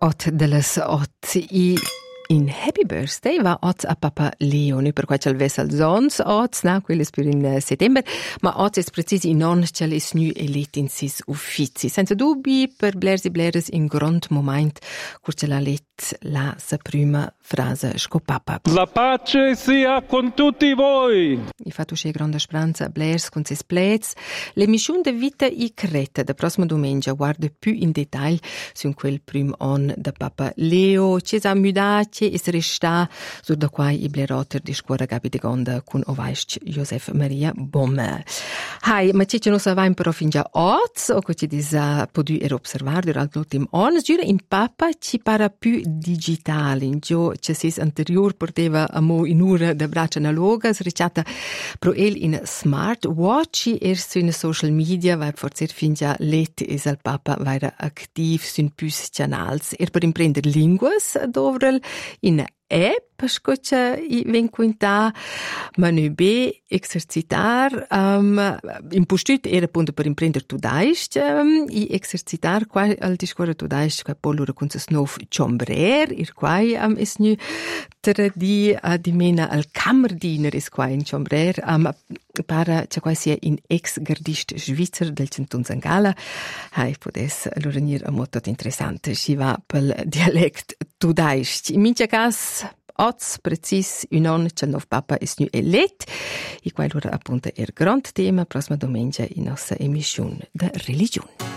8 delles 8 i in Happy Birthday va oggi a Papa Leone, per cui c'è il Vessel Zons oggi, no? Quello è per in settembre, ma oggi è preciso in non c'è le snu elite in sis uffizi. Senza dubbi, per Blairs e Blairs in grand moment, c'è la let la sa prima frase scopapa. La pace sia con tutti voi! I fatto c'è grande speranza Blairs con ses plets. L'emissione de vita i creta da prossima domenica guarda più in dettaglio su quel prim on da Papa Leo, ci sa mudati e si resta sur da quai i blerotter di scuola Gabi de Gonda con ovaisc Josef Maria Bomme. Hai, ma ci non savamo però fin già oggi, o che ci disa podu osservare durante l'ultimo anno, giura in Papa ci para più digitale, in gio ci sis anterior porteva a mo in ura da braccia analoga, sricciata pro el in smartwatch e su in social media, vai forse fin già let es al Papa vaira activ sun pus canals per imprender linguas dovrel in app scocia i venquinta manu B exercitar in postut era punto per imprender tudaist i exercitar qua al discorre tudaist qua polura con snov chombrer ir qua es nu tradi di mena al kammerdiener is qua in chombrer para c'è qua sia in ex gardist svizzer del centun Zangala hai podes l'orenir a molto interessante si va pel dialect tudaist in mincha cas Oz, precis, un anno c'è il nuovo Papa è nu elet, e quello appunto è il grande tema, prossima domenica in nostra emissione da religione.